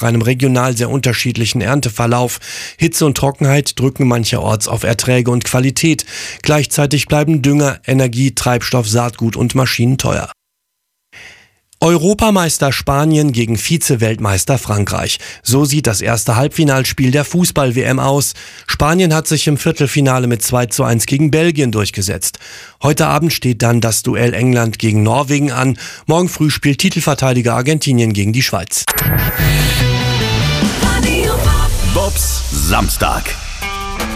nach einem regional sehr unterschiedlichen Ernteverlauf. Hitze und Trockenheit drücken mancherorts auf Erträge und Qualität. Gleichzeitig bleiben Dünger, Energie, Treibstoff, Saatgut und Maschinen teuer. Europameister Spanien gegen Vize-Weltmeister Frankreich. So sieht das erste Halbfinalspiel der Fußball-WM aus. Spanien hat sich im Viertelfinale mit 2:1 gegen Belgien durchgesetzt. Heute Abend steht dann das Duell England gegen Norwegen an. Morgen früh spielt Titelverteidiger Argentinien gegen die Schweiz. Bobs Samstag.